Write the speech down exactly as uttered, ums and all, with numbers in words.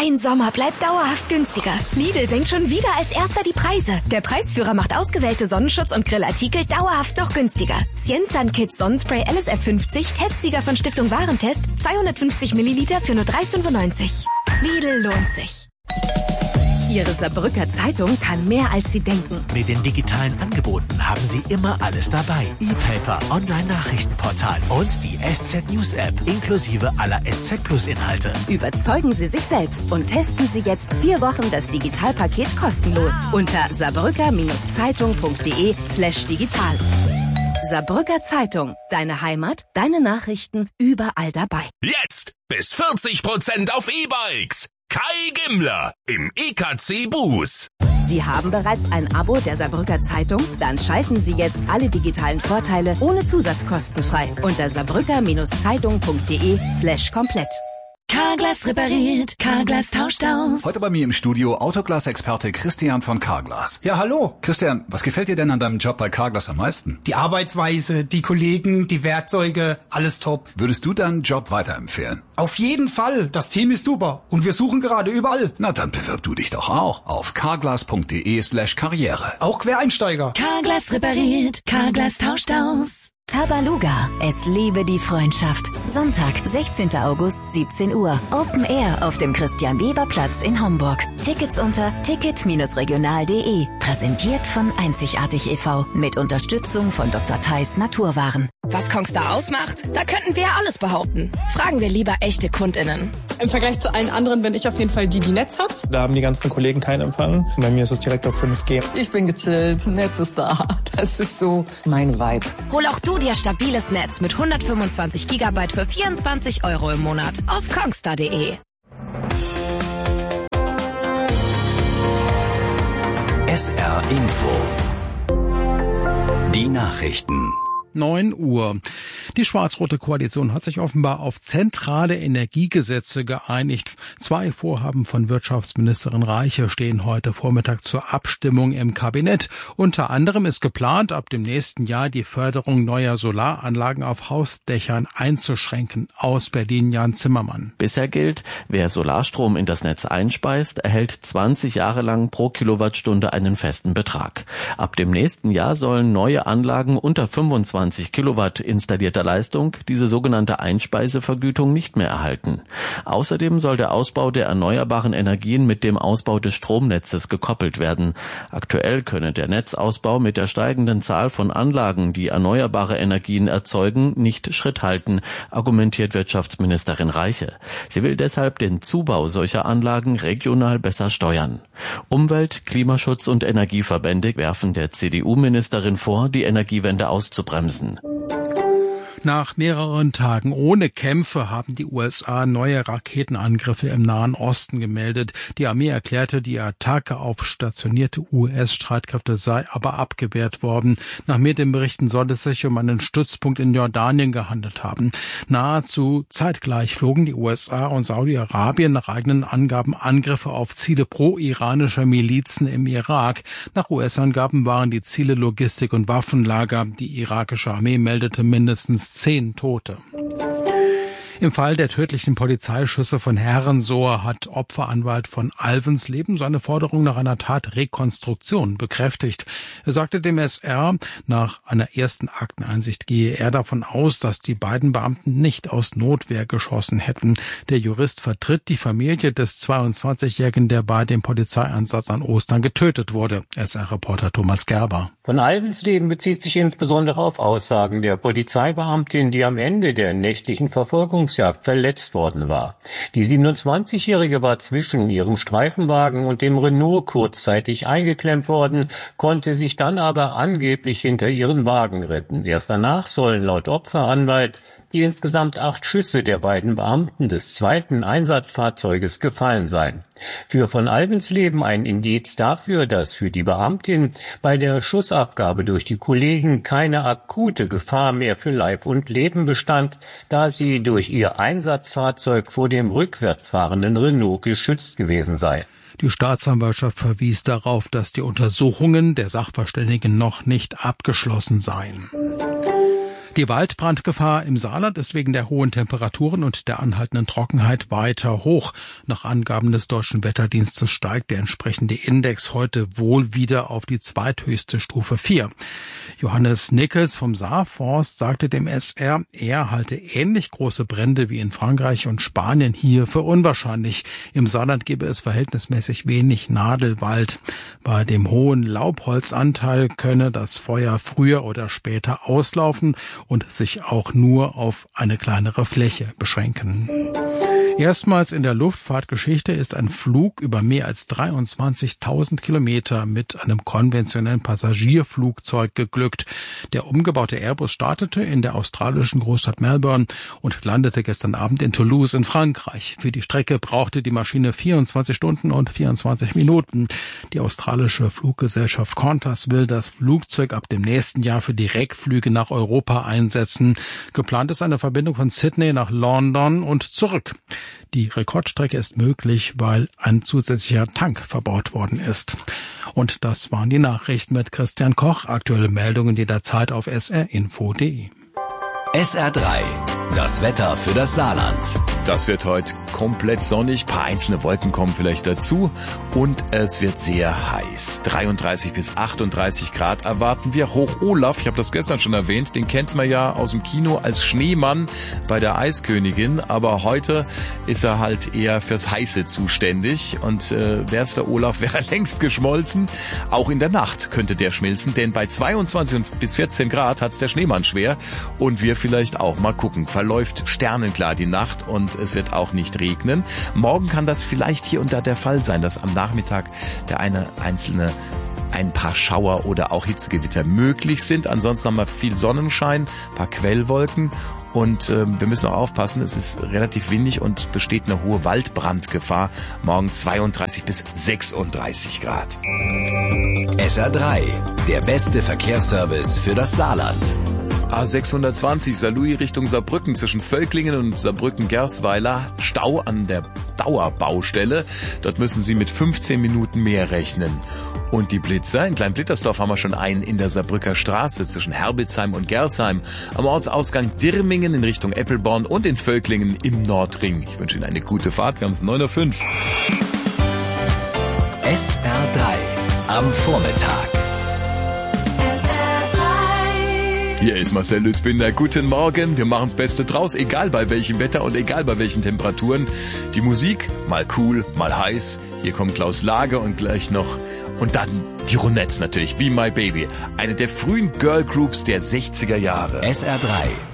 Ein Sommer bleibt dauerhaft günstiger. Lidl senkt schon wieder als erster die Preise. Der Preisführer macht ausgewählte Sonnenschutz- und Grillartikel dauerhaft noch günstiger. Cienzan Kids Sonnenspray L S F fünfzig, Testsieger von Stiftung Warentest, zweihundertfünfzig Milliliter für nur drei fünfundneunzig. Lidl lohnt sich. Ihre Saarbrücker Zeitung kann mehr, als Sie denken. Mit den digitalen Angeboten haben Sie immer alles dabei. E-Paper, Online-Nachrichtenportal und die S Z News App inklusive aller S Z Plus Inhalte. Überzeugen Sie sich selbst und testen Sie jetzt vier Wochen das Digitalpaket kostenlos unter saarbrücker-zeitung.de slash digital. Saarbrücker Zeitung. Deine Heimat, deine Nachrichten, überall dabei. Jetzt bis vierzig Prozent auf E-Bikes. Kai Gimmler im E K C Bus. Sie haben bereits ein Abo der Saarbrücker Zeitung? Dann schalten Sie jetzt alle digitalen Vorteile ohne Zusatzkosten frei unter saarbrücker-zeitung.de slash komplett. Carglass repariert, Carglass tauscht aus. Heute bei mir im Studio Autoglas-Experte Christian von Carglass. Ja, hallo. Christian, was gefällt dir denn an deinem Job bei Carglass am meisten? Die Arbeitsweise, die Kollegen, die Werkzeuge, alles top. Würdest du deinen Job weiterempfehlen? Auf jeden Fall. Das Team ist super. Und wir suchen gerade überall. Na, dann bewirb du dich doch auch auf carglass.de slash karriere. Auch Quereinsteiger. Carglass repariert, Carglass tauscht aus. Tabaluga, es liebe die Freundschaft. Sonntag, sechzehnten August, siebzehn Uhr. Open Air auf dem Christian-Weber-Platz in Homburg. Tickets unter ticket regional punkt de. Präsentiert von Einzigartig e V mit Unterstützung von Doktor Theis Naturwaren. Was Kongstar ausmacht? Da könnten wir ja alles behaupten. Fragen wir lieber echte KundInnen. Im Vergleich zu allen anderen bin ich auf jeden Fall die, die Netz hat. Da haben die ganzen Kollegen keinen Empfang. Bei mir ist es direkt auf fünf G. Ich bin gechillt, Netz ist da. Das ist so mein Vibe. Hol auch du dir stabiles Netz mit hundertfünfundzwanzig Gigabyte für vierundzwanzig Euro im Monat auf kongstar punkt de. S R Info. Die Nachrichten. neun Uhr. Die schwarz-rote Koalition hat sich offenbar auf zentrale Energiegesetze geeinigt. Zwei Vorhaben von Wirtschaftsministerin Reiche stehen heute Vormittag zur Abstimmung im Kabinett. Unter anderem ist geplant, ab dem nächsten Jahr die Förderung neuer Solaranlagen auf Hausdächern einzuschränken. Aus Berlin Jan Zimmermann. Bisher gilt, wer Solarstrom in das Netz einspeist, erhält zwanzig Jahre lang pro Kilowattstunde einen festen Betrag. Ab dem nächsten Jahr sollen neue Anlagen unter fünfundzwanzig Kilowatt installierter Leistung diese sogenannte Einspeisevergütung nicht mehr erhalten. Außerdem soll der Ausbau der erneuerbaren Energien mit dem Ausbau des Stromnetzes gekoppelt werden. Aktuell könne der Netzausbau mit der steigenden Zahl von Anlagen, die erneuerbare Energien erzeugen, nicht Schritt halten, argumentiert Wirtschaftsministerin Reiche. Sie will deshalb den Zubau solcher Anlagen regional besser steuern. Umwelt-, Klimaschutz- und Energieverbände werfen der C D U-Ministerin vor, die Energiewende auszubremsen. Nach mehreren Tagen ohne Kämpfe haben die U S A neue Raketenangriffe im Nahen Osten gemeldet. Die Armee erklärte, die Attacke auf stationierte U S-Streitkräfte sei aber abgewehrt worden. Nach Medienberichten soll es sich um einen Stützpunkt in Jordanien gehandelt haben. Nahezu zeitgleich flogen die U S A und Saudi-Arabien nach eigenen Angaben Angriffe auf Ziele pro-iranischer Milizen im Irak. Nach U S-Angaben waren die Ziele Logistik- und Waffenlager. Die irakische Armee meldete mindestens zehn Tote. Im Fall der tödlichen Polizeischüsse von Herrensohr hat Opferanwalt von Alvensleben seine Forderung nach einer Tatrekonstruktion bekräftigt. Er sagte dem S R, nach einer ersten Akteneinsicht gehe er davon aus, dass die beiden Beamten nicht aus Notwehr geschossen hätten. Der Jurist vertritt die Familie des zweiundzwanzigjährigen, der bei dem Polizeieinsatz an Ostern getötet wurde. S R-Reporter Thomas Gerber. Von Alvensleben bezieht sich insbesondere auf Aussagen der Polizeibeamtin, die am Ende der nächtlichen Verfolgung verletzt worden war. Die siebenundzwanzigjährige war zwischen ihrem Streifenwagen und dem Renault kurzzeitig eingeklemmt worden, konnte sich dann aber angeblich hinter ihren Wagen retten. Erst danach sollen laut Opferanwalt die insgesamt acht Schüsse der beiden Beamten des zweiten Einsatzfahrzeuges gefallen sein. Für von Alvensleben ein Indiz dafür, dass für die Beamtin bei der Schussabgabe durch die Kollegen keine akute Gefahr mehr für Leib und Leben bestand, da sie durch ihr Einsatzfahrzeug vor dem rückwärts fahrenden Renault geschützt gewesen sei. Die Staatsanwaltschaft verwies darauf, dass die Untersuchungen der Sachverständigen noch nicht abgeschlossen seien. Die Waldbrandgefahr im Saarland ist wegen der hohen Temperaturen und der anhaltenden Trockenheit weiter hoch. Nach Angaben des Deutschen Wetterdienstes steigt der entsprechende Index heute wohl wieder auf die zweithöchste Stufe vier. Johannes Nickels vom Saarforst sagte dem S R, er halte ähnlich große Brände wie in Frankreich und Spanien hier für unwahrscheinlich. Im Saarland gebe es verhältnismäßig wenig Nadelwald. Bei dem hohen Laubholzanteil könne das Feuer früher oder später auslaufen und sich auch nur auf eine kleinere Fläche beschränken. Erstmals in der Luftfahrtgeschichte ist ein Flug über mehr als dreiundzwanzigtausend Kilometer mit einem konventionellen Passagierflugzeug geglückt. Der umgebaute Airbus startete in der australischen Großstadt Melbourne und landete gestern Abend in Toulouse in Frankreich. Für die Strecke brauchte die Maschine vierundzwanzig Stunden und vierundzwanzig Minuten. Die australische Fluggesellschaft Qantas will das Flugzeug ab dem nächsten Jahr für Direktflüge nach Europa einsetzen. Geplant ist eine Verbindung von Sydney nach London und zurück. Die Rekordstrecke ist möglich, weil ein zusätzlicher Tank verbaut worden ist. Und das waren die Nachrichten mit Christian Koch. Aktuelle Meldungen jederzeit auf s r info punkt d e. S R drei, das Wetter für das Saarland. Das wird heute komplett sonnig, paar einzelne Wolken kommen vielleicht dazu und es wird sehr heiß. dreiunddreißig bis achtunddreißig Grad erwarten wir. Hoch Olaf, ich habe das gestern schon erwähnt, den kennt man ja aus dem Kino als Schneemann bei der Eiskönigin, aber heute ist er halt eher fürs Heiße zuständig und äh, wär's der Olaf, wäre er längst geschmolzen. Auch in der Nacht könnte der schmilzen, denn bei zweiundzwanzig bis vierzehn Grad hat's der Schneemann schwer und wir vielleicht auch mal gucken. Verläuft sternenklar die Nacht und es wird auch nicht regnen. Morgen kann das vielleicht hier und da der Fall sein, dass am Nachmittag der eine einzelne ein paar Schauer oder auch Hitzegewitter möglich sind. Ansonsten haben wir viel Sonnenschein, ein paar Quellwolken und äh, wir müssen auch aufpassen, es ist relativ windig und besteht eine hohe Waldbrandgefahr. Morgen zweiunddreißig bis sechsunddreißig Grad. S R drei, der beste Verkehrsservice für das Saarland. A sechshundertzwanzig Saarlouis Richtung Saarbrücken zwischen Völklingen und Saarbrücken-Gersweiler. Stau an der Dauerbaustelle. Dort müssen Sie mit fünfzehn Minuten mehr rechnen. Und die Blitzer, in Kleinblittersdorf haben wir schon einen in der Saarbrücker Straße zwischen Herbitzheim und Gersheim. Am Ortsausgang Dirmingen in Richtung Eppelborn und in Völklingen im Nordring. Ich wünsche Ihnen eine gute Fahrt. Wir haben es neun Uhr fünf. S R drei am Vormittag. Hier ist Marcel Lützbinder. Guten Morgen. Wir machen's Beste draus, egal bei welchem Wetter und egal bei welchen Temperaturen. Die Musik, mal cool, mal heiß. Hier kommt Klaus Lage und gleich noch. Und dann die Ronettes natürlich, Be My Baby. Eine der frühen Girlgroups der sechziger Jahre. S R drei.